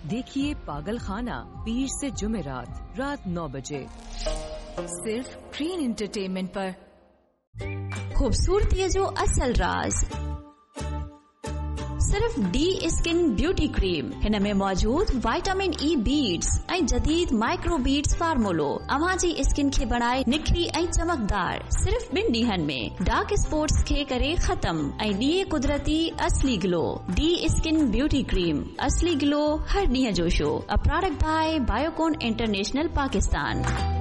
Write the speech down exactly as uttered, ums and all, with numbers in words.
देखिए पागल खाना पीर से जुमेरात रात नौ बजे सिर्फ ग्रीन एंटरटेनमेंट पर। खूबसूरती जो असल राज सिर्फ डी स्किन ब्यूटी क्रीम हिन में मौजूद विटामिन ई बीड्स ऐं जदीद माइक्रो बीड्स फार्मूलो अव्हां जी स्किन खे बणाए निखरी ऐं चमकदार सिर्फ ॿिनि ॾींहनि में डार्क स्पॉट्स खे करे ख़त्म ऐं ॾिए कुदरती असली glow. D skin beauty cream असली ग्लो हर ॾींहं जो show. A product by Biocon international Pakistan.